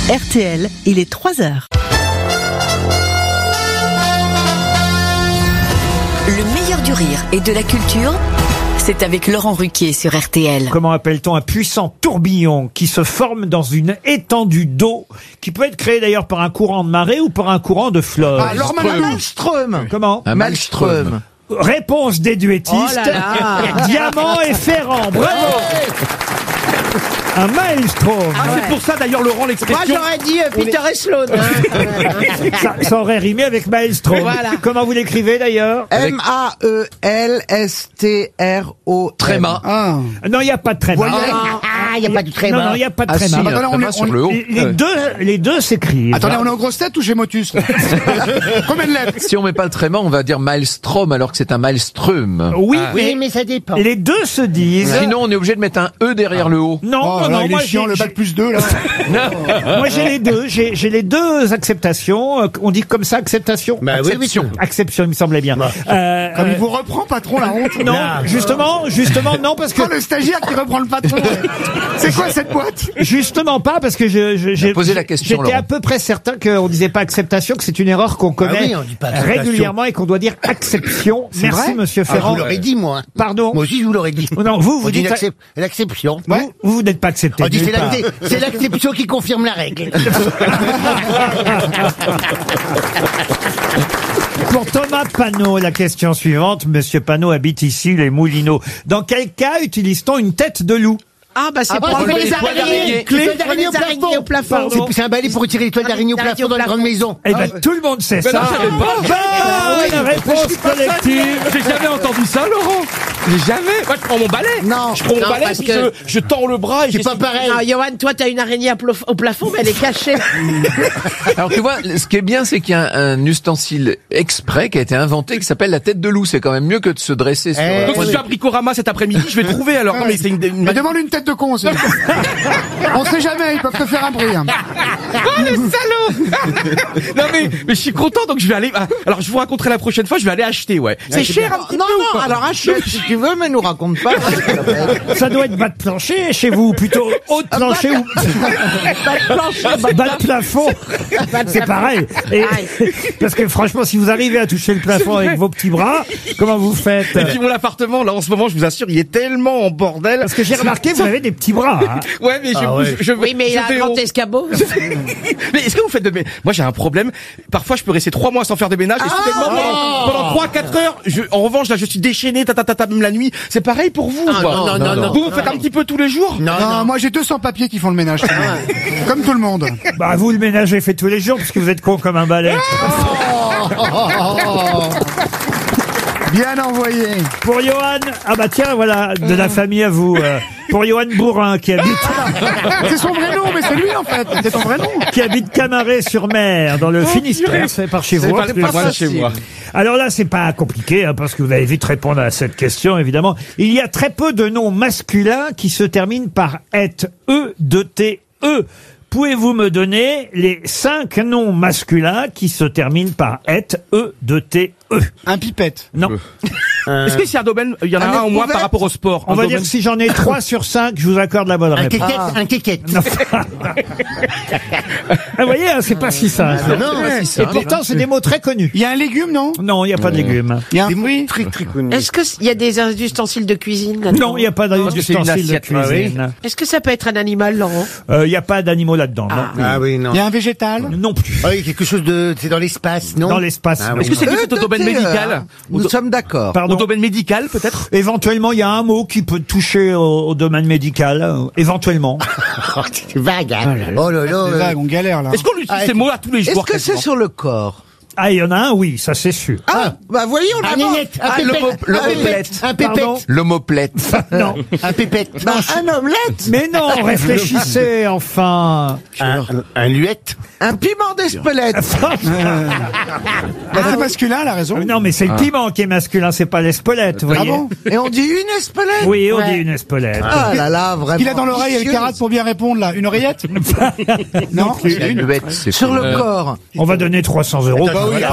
RTL, il est 3h. Le meilleur du rire et de la culture, c'est avec Laurent Ruquier sur RTL. Comment appelle-t-on un puissant tourbillon qui se forme dans une étendue d'eau, qui peut être créé d'ailleurs par un courant de marée ou par un courant de fleuve? Alors, Maelstrom. Comment? Un Maelstrom. Réponse des duettistes. Oh là là. Diamant et Ferrand. Bravo. Un maelstrom. Ah, c'est pour ça d'ailleurs, Laurent, l'expression. Moi j'aurais dit Peter et Sloan. Ça aurait rimé avec maelstrom. Voilà. Comment vous l'écrivez d'ailleurs? M-A-E-L-S-T-R-O. Tréma. Non, il n'y a pas de tréma. Ah, il n'y a pas de Non, tréma. non, il n'y a pas de Ah si, tréma. un tréma sur le haut. Les deux s'écrivent. Attendez, on est aux grosses têtes ou chez Motus? Combien de lettres? Si on met pas le tréma, on va dire maelstrom alors que c'est un maelstrom. Oui, Oui, mais ça dépend. les deux se disent. Sinon, on est obligé de mettre un E derrière le haut. Non, non, il moi est chiant, le bac plus 2, là. moi j'ai les deux. J'ai les deux acceptations. On dit comme ça, acceptation. Bah oui, oui. Acception, il me semblait bien. Comme il vous reprend, patron, la honte. Non, justement, non, parce que Oh, le stagiaire qui reprend le patron. C'est quoi cette boîte? justement pas, parce que j'ai posé la question, J'étais à Laurent. peu près certain qu'on disait pas acceptation, que c'est une erreur qu'on commet oui, on dit pas acceptation. régulièrement et qu'on doit dire acception. Merci, vrai monsieur Ah, je Ferrand. vous l'aurais dit, moi. Pardon. Moi aussi, je vous l'aurais dit. Non, vous On dit dites. l'acception. Vous n'êtes pas accepté. On dit nulle c'est part. c'est l'acception qui confirme la règle. Pour Thomas Panot, la question suivante. Monsieur Panot habite ici, les Moulineaux. Dans quel cas utilise-t-on une tête de loup? Ah, bah c'est Ah, pour bah, enlever c'est les les toiles araignées. d'araignée. Les toiles d'araignée au plafond. Pardon. C'est un balai pour tirer les toiles d'araignée au plafond dans les grandes maisons. Eh ben, tout le monde sait ça. Bonne réponse collective. J'ai jamais entendu ça, Laurent. J'ai jamais. Moi, je prends mon balai. Non. Je prends mon Non, balai parce puis que- je tends le bras et C'est pas pareil. Non, Johan, toi, t'as une araignée au plafond, mais elle est cachée. Alors tu vois, ce qui est bien, c'est qu'il y a un ustensile exprès qui a été inventé qui s'appelle la tête de loup. C'est quand même mieux que de se dresser sur... Donc, si je suis à Bricorama cet après-midi, je vais trouver alors. Non, mais c'est Mais demande une tête de con aussi. On sait jamais, ils peuvent te faire un bruit. hein. Oh, les salauds. Non, mais je suis content, donc je vais aller. Alors, je vous raconterai la prochaine fois, je vais aller acheter, ouais. C'est cher un petit peu. ou pas alors achète si tu veux, mais nous raconte pas. Ça doit être bas de plancher chez vous, plutôt haut de plancher ou bas de plafond. C'est pareil. Et- parce que franchement, si vous arrivez à toucher le plafond avec vos petits bras, comment vous faites? Et puis mon appartement, là, en ce moment, je vous assure, il est tellement en bordel. Parce que j'ai remarqué, vous avez des petits bras. Hein. Ouais, mais Oui, mais il je a vais un grand au- escabeau. Mais est-ce que vous faites de Moi, j'ai un problème. Parfois, je peux rester 3 mois sans faire de ménage. Et soudainement, pendant 3-4 heures, en revanche, là, je suis déchaîné, même la nuit. C'est pareil pour vous, quoi. non. Vous faites un petit peu tous les jours? Non, moi j'ai 200 papiers qui font le ménage. Comme tout le monde. Bah, vous, le ménage est fait tous les jours, parce que vous êtes con comme un balai. Bien envoyé. Pour Johan, ah bah tiens, voilà, de la famille à vous. Pour Johan Bourrin, qui habite C'est son vrai nom, mais c'est lui en fait. C'est ton vrai nom. Camaret-sur-Mer, dans le Finistère. C'est par chez vous. en plus. loin de chez moi. Alors là, c'est pas compliqué, hein, parce que vous allez vite répondre à cette question, évidemment. Il y a très peu de noms masculins qui se terminent par et, e. Pouvez-vous me donner les 5 noms masculins qui se terminent par et, e. Un pipette. Non. Est-ce que c'est un domaine, il y en a un au moins par rapport au sport? On Un va domaine- dire que si j'en ai 3 sur 5, je vous accorde la bonne Un réponse. kékette. Non. Vous voyez, hein, c'est pas si simple. Et pourtant, c'est des mots très connus. Il y a un légume, non? Non, il n'y a pas de légumes. Il y a un Des mots fruit. très connus. Est-ce qu'il y a des ustensiles de cuisine là-dedans? Non, il n'y a pas que c'est une d'ustensile de assiette, ah oui. cuisine. Est-ce que ça peut être un animal, Laurent? Il n'y a pas d'animaux là-dedans. Ah oui, non. Il y a un végétal. Non plus. Oui, quelque chose de... C'est dans l'espace, non? Dans l'espace. Ah non. Est-ce que c'est au domaine médical? Nous sommes d'accord. Au Pardon. domaine médical, peut-être? Éventuellement, il y a un mot qui peut toucher au domaine médical. Éventuellement. C'est vague, hein. Oh là C'est là. vague, on galère là. Est-ce qu'on utilise ces mots à tous les jours? quasiment sur le corps? Ah, il y en a un, oui, ça c'est sûr. Ah, bah voyons, un nénette, un pépette, un Pardon. pépette, L'homoplète. Non. un pépette, un omelette, Mais non, réfléchissez, enfin. un luette, un piment d'Espelette. Bah, c'est masculin, elle a raison. Non, mais c'est le piment qui est masculin, c'est pas l'espelette, vous Ah voyez. bon? Et on dit une Espelette? Oui, on dit une espelette. Ah là là, vraiment. Qu'il a dans l'oreille, elle carate pour bien répondre là. Une oreillette? Non? Une bête, c'est Sur le corps. On va donner 300 €. Bah oui,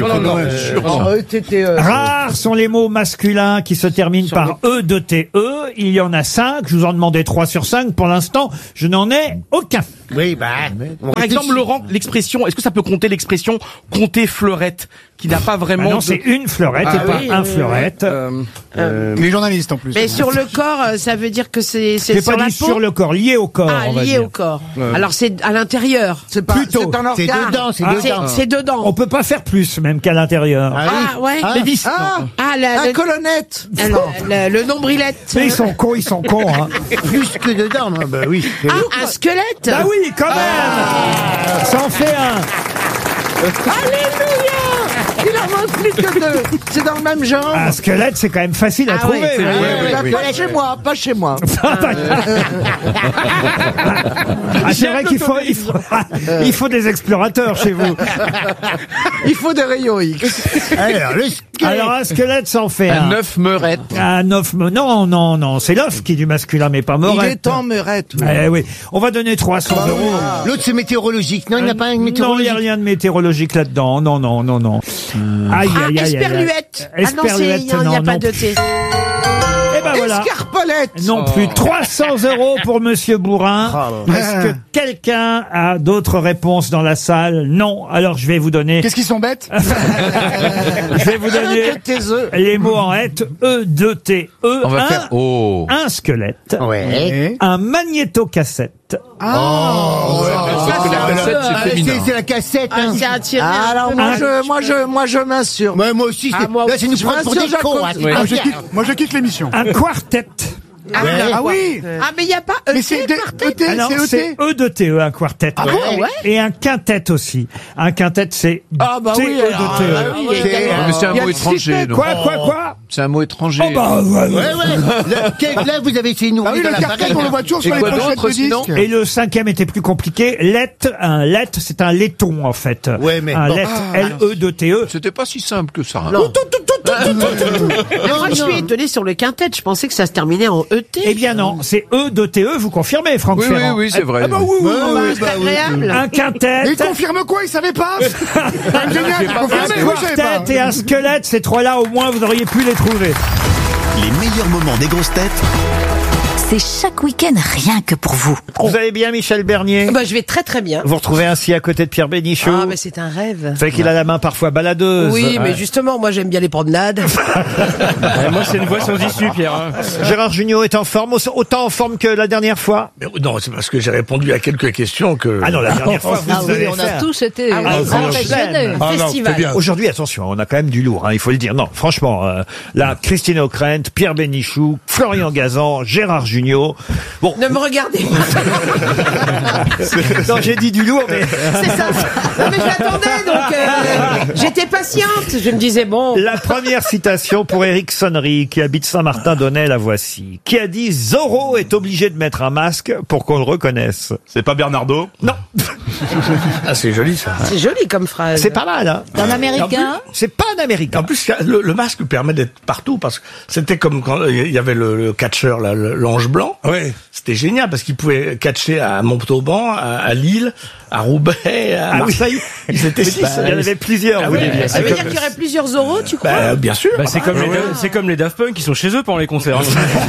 Rares sont les mots masculins qui se terminent par E. Il y en a 5. Je vous en demandais 3 sur 5. Pour l'instant, je n'en ai aucun. Oui, bah. Par exemple, Laurent, l'expression, est-ce que ça peut compter l'expression compter fleurette, qui n'a pas vraiment... Ah non, c'est une fleurette et pas un fleurette. Les journalistes en plus. Mais sur le corps, ça veut dire que c'est J'ai sur pas la dit peau. sur le corps, lié au corps, Ah, on va lié dire. au corps. Alors c'est à l'intérieur. C'est pas. Plutôt. C'est un C'est organe. dedans, c'est Ah, dedans. C'est dedans. On peut pas faire plus, même qu'à l'intérieur. Ah ouais. Ah. Les vis. Le colonnette. le nombrilette. Mais ils sont cons, hein. Plus que dedans, non, bah oui. Ah, un squelette. Ah oui, quand même. Ça en fait un. Alléluia. Il en manque plus que deux. C'est dans le même genre. Un squelette, c'est quand même facile à Ah trouver. ouais, c'est vous voyez. oui. Pas chez moi, pas chez moi. Ah, c'est vrai il faut des explorateurs chez vous. Il faut des rayons X. Alors, le squelette. Alors un squelette, ça en fait Un un. œuf meurette. Un œuf. Non, c'est l'œuf qui est du masculin, mais pas meurette. Il est en meurette. Oui. Eh oui, on va donner 300 €. L'autre, c'est météorologique. Non, il n'y a pas un Non, il n'y météorologique. a rien de météorologique là-dedans. Non. Aïe, Ah, aïe, aïe, aïe. esperluette. Ah non, Esperluette, il n'y a non, pas non de thé. Eh ben voilà. Escarpolette. Non plus. 300 € pour Monsieur Bourrin. Est-ce que quelqu'un a d'autres réponses dans la salle? Non. Alors je vais vous donner. Qu'est-ce qu'ils sont bêtes? Je vais vous donner Arrête tes œufs. les mots en hête. E2T. On va faire... Oh. Un squelette. Ouais. Un magnétocassette. Parce que la cassette, c'est féminin. C'est la cassette, Ah, hein. c'est un tiré. Ah, alors moi je m'assure. Ouais, moi aussi, c'est. moi Là, c'est nous Je prendre pour m'assure, des cons, hein. j'accorde. C'est pas bien. Moi je quitte l'émission. Un quartet. Ah oui. Ah, mais il n'y a pas Mais c'est ET, Alors, c'est c'est ET. E2TE, un quartet. bon, ouais. Et un quintet aussi. Un quintet, c'est Ah bah oui. TE2TE. Ah, oui, C'est- Mais c'est un Il y a mot le étranger. système. donc. Quoi C'est un mot étranger. Oh bah, ouais. Ouais. Là, vous avez essayé de nous Ah oui, rouler le dans la cartel farine. dans la voiture sur Et les quoi pochettes d'autre, de sinon disques. Et le cinquième était plus compliqué. Un lait, c'est un laiton, en fait. Ouais, mais un bon. lait, L-E-2-T-E. C'était pas si simple que ça. hein. Moi, je suis étonné sur le quintet. Je pensais que ça se terminait en ET. Eh bien non, c'est E-2-TE, vous confirmez, Franck Oui, Ferrand? oui, c'est vrai. Ah bah oui. C'est agréable. Un quintet. Mais il confirme quoi? Il savait pas? Génial, il confirme, Un moi je savais pas. quartet et un squelette, ces trois-là, au moins, vous auriez pu les trouver. Les meilleurs moments des grosses têtes C'est chaque week-end rien que pour vous. Vous allez bien, Michel Bernier? Bah, je vais très très bien. Vous retrouvez ainsi à côté de Pierre Bénichou. Ah, mais c'est un rêve. Fait qu'il a la main parfois baladeuse. Oui, mais Ouais. justement, moi j'aime bien les promenades. Moi, c'est une voix sans issue, Pierre. Gérard Jugnot est en forme, autant en forme que la dernière fois. Mais non, c'est parce que j'ai répondu à quelques questions que... Ah non, la dernière fois, vous avez fait tous été impressionnés. Ah non, Festival. c'est bien. Aujourd'hui, attention, on a quand même du lourd, hein, il faut le dire. Non, franchement, là, Christine O'Krent, Pierre Bénichou, Florian Gazan, Gérard Jugnot. Bon, Ne me regardez pas. non, j'ai dit du lourd, mais C'est ça. Non, mais je l'attendais, donc j'étais patiente. Je me disais, bon. la première citation pour Éric Sonnery, qui habite Saint-Martin-d'Aunay, la voici. Qui a dit « Zorro est obligé de mettre un masque pour qu'on le reconnaisse C'est pas Bernardo ?» Non, Ah, c'est joli, ça. C'est joli comme phrase. c'est pas mal, hein. Un américain? C'est pas un Américain. En plus, le masque permet d'être partout, parce que c'était comme quand il y avait le catcheur, là, l'ange blanc. Oui. C'était génial, parce qu'il pouvait catcher à Montauban, à Lille, à Roubaix, à Marseille. Ils étaient six. Il y en avait plusieurs, vous voulez dire. Ça veut dire qu'il y aurait plusieurs Zorro, tu crois? Bah, bien sûr. C'est comme les Daft Punk qui sont chez eux pendant les concerts.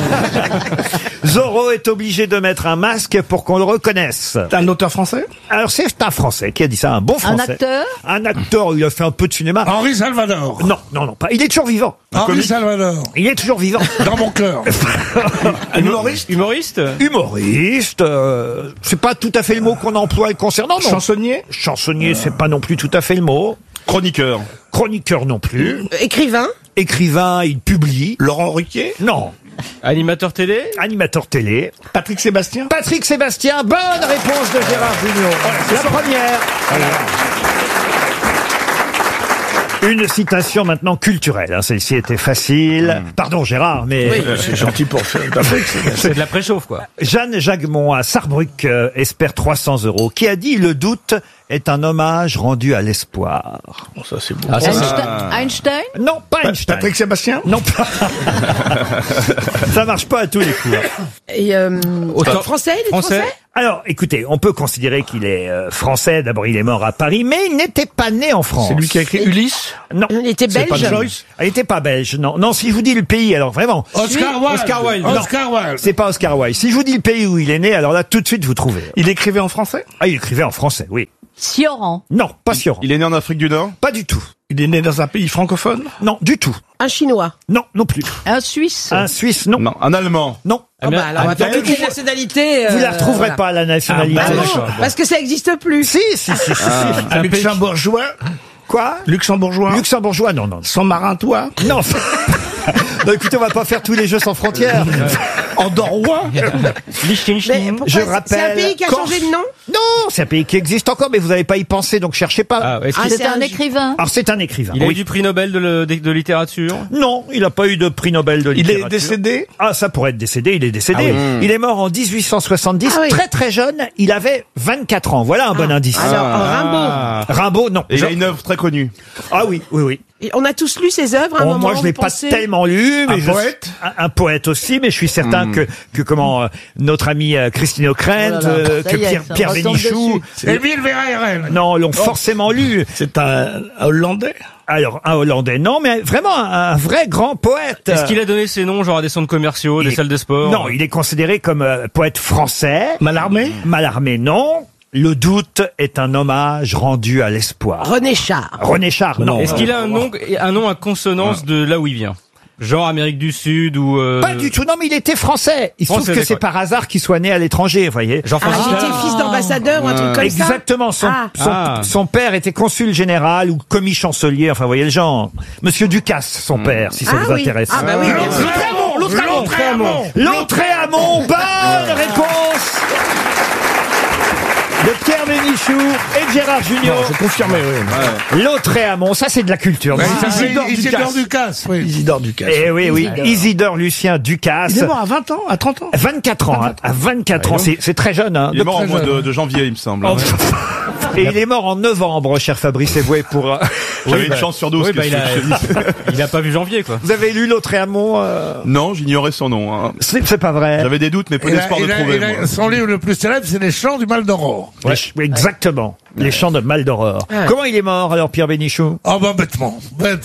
Zorro est obligé de mettre un masque pour qu'on le reconnaisse. T'es un auteur français? Alors c'est un Français qui a dit ça, un bon Français. acteur? Un acteur, il a fait un peu de cinéma. Henri Salvador. Non, pas. Il est toujours vivant. Henri Salvador. Il est toujours vivant. Dans mon cœur. Humoriste? Humoriste? Humoriste, c'est pas tout à fait le mot qu'on emploie le concernant, non. Chansonnier? Chansonnier, c'est pas non plus tout à fait le mot. Chroniqueur. Chroniqueur non plus. Écrivain? Écrivain, il publie. Laurent Ruquier? Non. Animateur télé? Animateur télé. Patrick Sébastien? Patrick Sébastien, bonne réponse de Gérard Jugnot. La première. Une citation maintenant culturelle, hein. Celle-ci était facile. Pardon Gérard, mais C'est gentil pour faire Patrick Sébastien. C'est de la préchauffe, quoi. Jeanne Jagmont à Sarrebruck espère 300 €, qui a dit « Le doute est un hommage rendu à l'espoir Bon, ça, c'est beau. Einstein? » Non, pas Einstein. Patrick Sébastien? Non, pas. Ça marche pas à tous les coups. Et, Auteur- français, il est français? Alors, écoutez, on peut considérer qu'il est français. D'abord, il est mort à Paris, mais il n'était pas né en France. C'est lui qui a écrit Ulysse? Non. Il était belge. C'est pas Joyce? Il n'était pas belge, non. Non, si je vous dis le pays, alors vraiment. Oscar Wilde. Oscar Wilde. Non, Oscar Wilde. c'est pas Oscar Wilde. Si je vous dis le pays où il est né, alors là, tout de suite, vous trouvez. Il écrivait en français? Ah, il écrivait en français, oui. Sioran. Non, pas Sioran. Il est né en Afrique du Nord? Pas du tout. Il est né dans un pays francophone? Non, du tout. Un Chinois. Non, non plus. Un Suisse. Un Suisse, non. Non, un Allemand. Non. Ah bah alors, on va faire toutes les nationalités. Vous la retrouverez voilà. pas, la nationalité. Ah non, parce que ça n'existe plus. Si. Un luxembourgeois? Quoi? Luxembourgeois? Luxembourgeois, non. Sans marin, toi? Non. Non, écoutez, on va pas faire tous les jeux sans frontières. Andorrois? Mais pourquoi Je c'est rappelle, un pays qui a Corse. changé de nom? Non, c'est un pays qui existe encore, mais vous n'avez pas y pensé, donc cherchez pas. C'est un écrivain. Alors, c'est un écrivain. Il a oui. eu du prix Nobel de littérature? Non, il n'a pas eu de prix Nobel de Il littérature. est décédé? Ah, ça pourrait être décédé, il est décédé. Il est mort en 1870, Ah oui. très très jeune, il avait 24 ans. Voilà un bon indice. Alors, Rimbaud. Rimbaud, non. Et il a une œuvre très connue. Ah oui. Et on a tous lu ses œuvres à un Bon, moment. moi, je l'ai vous pas pensez tellement lu, mais Un poète un poète aussi, mais je suis certain que comment notre ami Christine O'Krent, Oh là là, ça que y est, ça Pierre retombe Bénichou, Émile Verhaeren. non, l'ont forcément lu. C'est un Hollandais? Alors, un Hollandais, non, mais vraiment un vrai grand poète. Est-ce qu'il a donné ses noms, genre à des centres commerciaux, des salles de sport? Non, il est considéré comme poète français. Mallarmé? Mallarmé, non. Le doute est un hommage rendu à l'espoir. René Char. René Char, non. Est-ce qu'il a un nom à consonance de là où il vient? Genre Amérique du Sud ou... Pas du tout, non, mais il était français. Il se trouve Français, que c'est d'accord. par hasard qu'il soit né à l'étranger, vous voyez. Genre Ah, il Francis était fils d'ambassadeur ou un truc comme ça. Exactement, Ah. son père était consul général ou commis chancelier, enfin, vous voyez le genre. Monsieur Ducasse, son père, si ça vous oui. intéresse. Ah bah oui, bien sûr. Lautréamont, bonne réponse de Pierre Bénichou et de Gérard Junior. C'est confirmé, oui. Lautréamont, ça c'est de la culture. Isidore Ducasse, oui. Isidore Ducasse. Eh oui, Isidore Lucien Ducasse. Il est mort à 20 ans, à 30 ans? 24 ans, à 24 ans, c'est très jeune. Hein. Il est mort au mois de janvier, il me semble. Oh, et il est mort en novembre, cher Fabrice Eboué, pour... J'avais une chance sur 12. Oui, il a pas vu janvier, quoi. Vous avez lu Lautréamont Non, j'ignorais son nom. Hein. C'est pas vrai. J'avais des doutes, mais peu d'espoir de trouver. moi. Son livre le plus célèbre, c'est Les Chants du Mal d'Aurore. Ouais, exactement. Les chants de Mal d'Aurore. Comment il est mort, alors, Pierre Bénichou? Ah bah bêtement.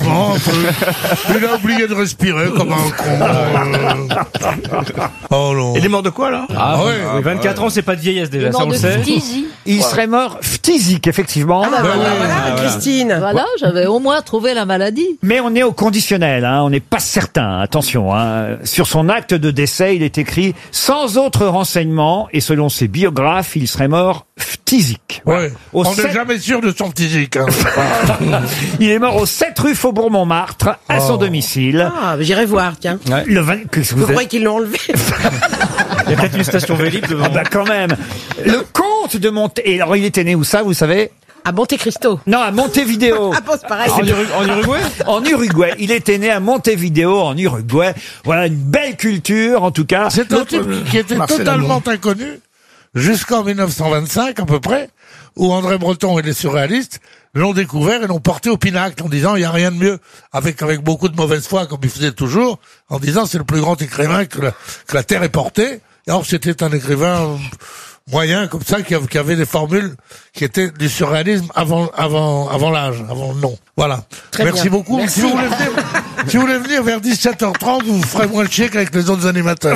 Il a oublié de respirer comme un con. Oh non. Il est mort de quoi, là? ouais. 24 ans, c'est pas de vieillesse déjà, ça on le sait. Il serait mort phthisique, effectivement. Voilà, Christine. Voilà, j'avais au moins trouvé la maladie. Mais on est au conditionnel, hein, on n'est pas certain, attention. Hein. Sur son acte de décès, il est écrit « Sans autre renseignement, et selon ses biographes, il serait mort phthisique. » Ouais. Au On sept- n'est jamais sûr de son physique. Hein. Il est mort au 7 rue Faubourg-Montmartre, à son domicile. Ah, j'irai voir, tiens. Le 20... Qu'est-ce que Vous vous êtes- croyez qu'ils l'ont enlevé? Il y a peut-être une station Vélib devant. Ah bah quand même. Le comte de Monte... Et alors, il était né où ça, vous savez? À Monte Cristo. Non, à Montevideo. Ah bon, c'est pareil. En Uruguay? En Uruguay. Il était né à Montevideo, en Uruguay. Voilà, une belle culture, en tout cas. C'est un type qui était Marcel totalement Amont. inconnu jusqu'en 1925 à peu près, où André Breton et les surréalistes l'ont découvert et l'ont porté au pinacle en disant il n'y a rien de mieux, avec beaucoup de mauvaise foi comme il faisait toujours, en disant c'est le plus grand écrivain que la terre ait porté. Et or c'était un écrivain moyen comme ça qui avait des formules qui étaient du surréalisme avant l'âge, avant le nom. Voilà. Très Merci bien. beaucoup. Merci. Si vous voulez venir vers 17h30, vous ferez moins chier qu'avec les autres animateurs.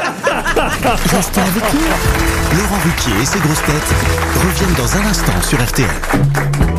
Restez avec nous. Laurent Ruquier et ses grosses têtes reviennent dans un instant sur RTL.